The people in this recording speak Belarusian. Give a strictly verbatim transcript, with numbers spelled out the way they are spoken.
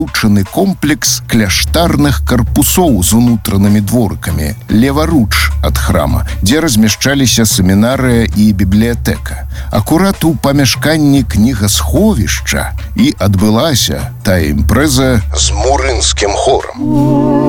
Учаны комплекс кляштарных карпусоў з унутранымі дворыкамі леваруч ад храма, дзе размяшчаліся семінарыя і бібліятэка. Акурат у памяшканні кнігасховішча і адбылася тая імпрэза з мурынскім хорам.